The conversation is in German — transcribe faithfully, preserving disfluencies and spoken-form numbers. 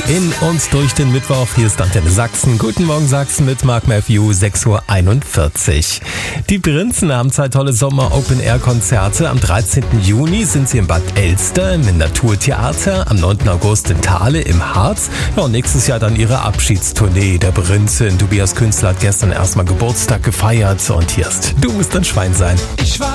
in und durch den Mittwoch. Hier ist Antenne Sachsen. Guten Morgen Sachsen mit Mark Matthew, sechs Uhr einundvierzig. Die Prinzen haben zwei tolle Sommer-Open-Air-Konzerte. Am dreizehnten Juni sind sie in Bad Elster im Naturtheater, am neunten August in Thale im Harz. Ja, und nächstes Jahr dann ihre Abschiedstournee der Prinzen. Tobias Künstler hat gestern erstmal Geburtstag gefeiert und hier ist Du musst ein Schwein sein. Ich war